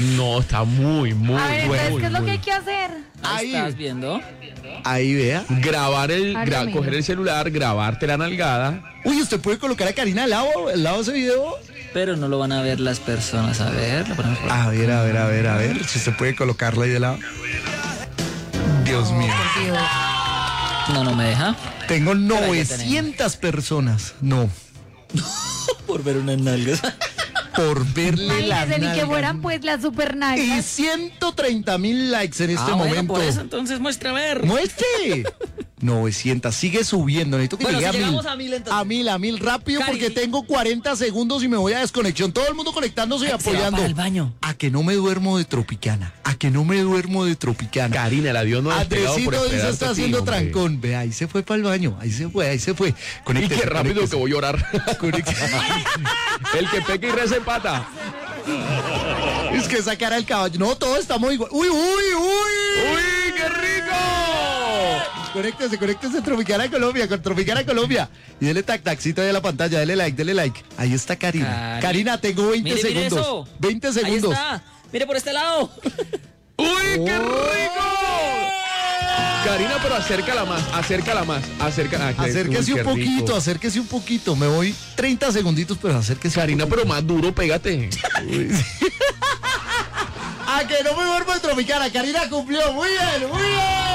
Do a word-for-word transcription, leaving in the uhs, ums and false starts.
No, está muy, muy A ver, bueno. entonces, ¿qué es lo muy que hay que hacer? Ahí estás viendo. Ahí vea. Grabar el, Ay, gra- amigo. coger el celular, grabarte la nalgada. Uy, ¿usted puede colocar a Karina al lado, al lado de ese video? Pero no lo van a ver las personas. A ver, lo ponemos por A ver, a ver, a ver, a ver. Si usted puede colocarla ahí de lado. Dios mío. Por Dios. No, no me deja. Tengo ya novecientas personas. No. Por ver unas nalgas. Por verle la Imagínense, ni que nalga. fueran pues las super Y nalgas. ciento treinta mil likes en este Ah, bueno, momento. por eso, entonces muestra a ver. ¡Muestre! novecientas, sigue subiendo. Necesito que Bueno, llegue si a mil. llegamos a mil, entonces. A mil, a mil, rápido, Cari. porque tengo cuarenta segundos y me voy a desconexión. Todo el mundo conectándose y Se va apoyando. para el baño. A que no me duermo de Tropicana. A que no me duermo de Tropicana. Karina, el avión no ha despegado por Andresito dice esperarte está a ti, haciendo hombre. trancón. Ve, ahí se fue para el baño. Ahí se fue, ahí se fue. Y Conéctese, qué rápido conéctese. que voy a llorar. Conéctese. El que peca y reza empata. Es que esa cara del caballo. No, todo está muy igual. ¡Uy, uy, uy! ¡Uy, qué rico! Conéctese, conéctese Tropicana Colombia, con Tropicana Colombia. Y dele tac tacito ahí a la pantalla, dele like, dele like. Ahí está Karina. Cari- Karina, tengo veinte Mire, mire segundos. eso. veinte segundos. Ahí está. Mire por este lado. ¡Uy, qué Oh. rico! Karina, pero acércala más, acércala más, acércala. ah, que- Acérquese uy, un qué rico. poquito, acérquese un poquito. Me voy treinta segunditos, pero acérquese. Karina, un pero poquito. más duro, pégate. A que no me duermo de Tropicana. Karina cumplió. Muy bien, muy bien.